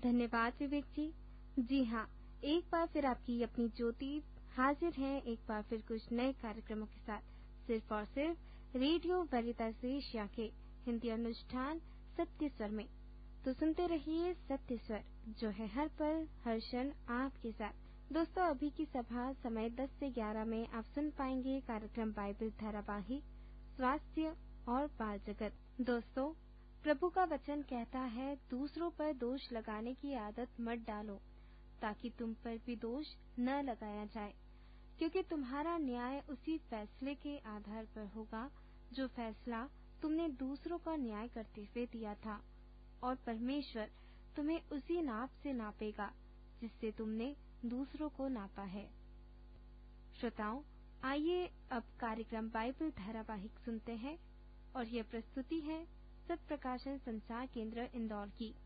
धन्यवाद विवेक जी। जी हाँ, एक बार फिर आपकी अपनी ज्योति हाजिर है एक बार फिर कुछ नए कार्यक्रमों के साथ, सिर्फ और सिर्फ रेडियो वेरितास एशिया के हिंदी अनुष्ठान सत्य स्वर में। तो सुनते रहिए सत्य स्वर, जो है हर पल हर क्षण आपके साथ। दोस्तों, अभी की सभा समय 10 से 11 में आप सुन पाएंगे कार्यक्रम बाइबल धारावाहिक स्वास्थ्य और बाल जगत। दोस्तों, प्रभु का वचन कहता है, दूसरों पर दोष लगाने की आदत मत डालो, ताकि तुम पर भी दोष न लगाया जाए, क्योंकि तुम्हारा न्याय उसी फैसले के आधार पर होगा जो फैसला तुमने दूसरों का न्याय करते हुए दिया था, और परमेश्वर तुम्हें उसी नाप से नापेगा जिससे तुमने दूसरों को नापा है। श्रोताओं, आइए अब कार्यक्रम बाइबल धारावाहिक सुनते हैं, और यह प्रस्तुति है सत्य प्रकाशन संचार केंद्र इंदौर की।